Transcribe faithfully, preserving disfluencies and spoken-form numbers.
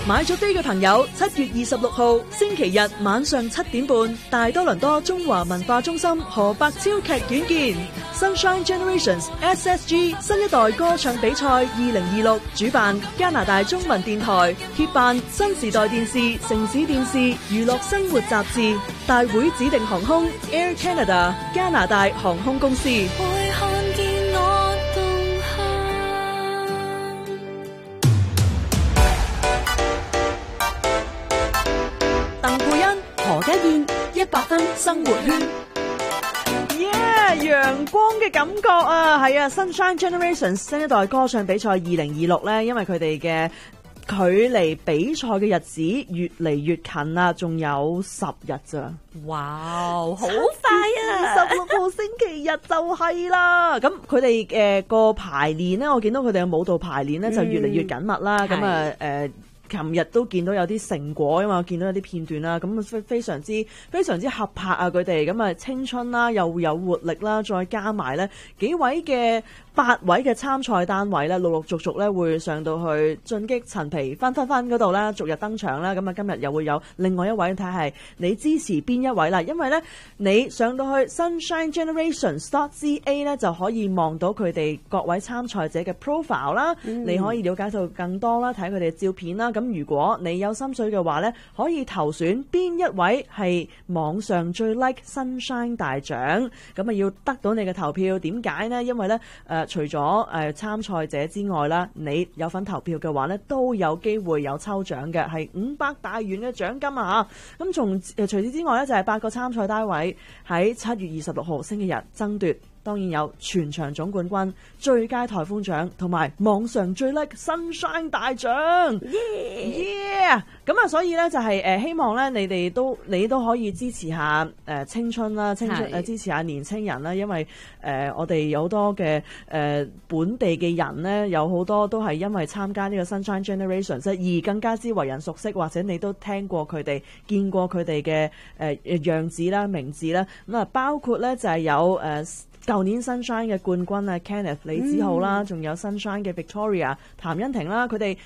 買咗飛嘅朋友，七月二十六號星期日晚上七點半，大多倫多中華文化中心何伯超劇院見。Sunshine Generations S S G 新一代歌唱比賽二零二六主辦，加拿大中文電台協辦，新時代電視、城市電視、娛樂生活雜誌，大會指定航空 Air Canada 加拿大航空公司。 會看見我鄧佩欣、何家燕，一百分生活圈。陽光嘅感覺啊，係啊 Sunshine Generations 新一代歌唱比賽二零二六咧，因為佢哋嘅距離比賽嘅日子越嚟越近啦，仲有十日咋。 哇，好快啊！ 十六號星期日就係啦。咁佢哋誒個排練咧，我見到佢哋嘅舞蹈排練咧就越嚟越緊密啦。咁啊誒琴日都見到有啲成果啊嘛，見到有啲片段啦，咁非非常之非常之合拍啊！佢哋咁啊青春啦，又有活力啦，再加埋咧幾位嘅八位嘅參賽單位咧，陸陸續續咧會上到去進擊陳皮分分分嗰度啦，逐日登場啦。咁啊今日又會有另外一位睇下係你支持邊一位啦，因為咧你上到去 Sunshine Generations dot C A 咧就可以望到佢哋各位參賽者嘅 profile 啦，嗯、你可以了解到更多啦，睇佢哋嘅照片啦。咁如果你有心水嘅話咧，可以投選邊一位係網上最 like Sunshine 大獎，咁啊要得到你嘅投票。點解呢？因為咧誒、呃、除咗誒、呃、參賽者之外啦，你有份投票嘅話咧，都有機會有抽獎嘅，係五百大元嘅獎金啊！嚇咁從誒除此之外咧，就係、是、八個參賽單位喺七月二十六號星期日爭奪。當然有全場總冠軍、最佳台風獎同埋網上最叻 Sunshine 大獎。Yeah！咁啊，所以咧就係、是、誒、呃、希望咧你哋都你都可以支持下誒、呃、青春啦，青春誒、呃、支持下年青人啦，因為誒、呃、我哋有好多嘅誒、呃、本地嘅人咧，有好多都係因為參加呢個 Sunshine Generation 而更加之為人熟悉，或者你都聽過佢哋、見過佢哋嘅誒樣子啦、名字啦。咁啊，包括咧就係、是、有誒。呃舊年 Sunshine 嘅冠軍啊 Kenneth 李子浩啦，仲、嗯、有 Sunshine 嘅 Victoria 譚欣婷啦，佢哋